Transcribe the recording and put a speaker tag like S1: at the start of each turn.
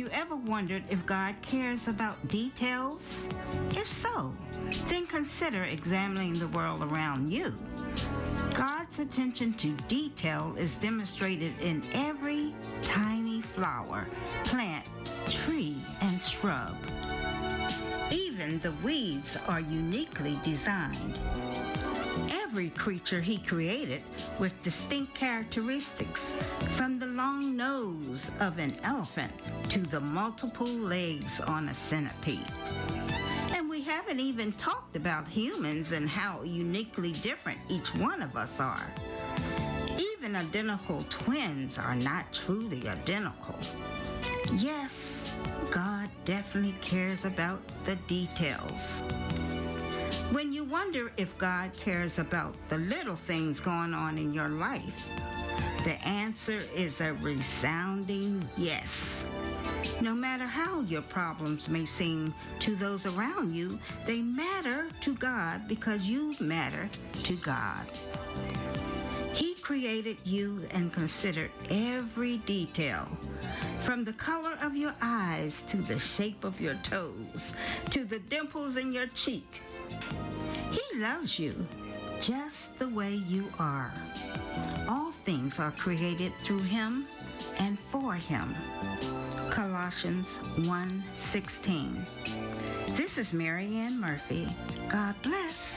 S1: ever wondered if God cares about details? If so, then consider examining the world around you. God's attention to detail is demonstrated in every tiny flower, plant, tree, and shrub. Even the weeds are uniquely designed. Every creature he created with distinct characteristics, from the long nose of an elephant to the multiple legs on a centipede. And we haven't even talked about humans and how uniquely different each one of us are. Even identical twins are not truly identical. Yes, God definitely cares about the details. When you wonder if God cares about the little things going on in your life, the answer is a resounding yes. No matter how your problems may seem to those around you, they matter to God because you matter to God. He created you and considered every detail, from the color of your eyes to the shape of your toes, to the dimples in your cheek. He loves you just the way you are. All things are created through him and for him. Colossians 1:16. This is Marianne Murphy. God bless.